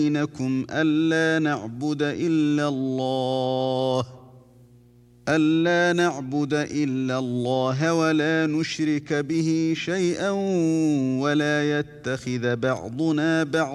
بينكم ألا نعبد إلا الله ولا نشرك به شيئا ولا يتخذ بعضنا بعضا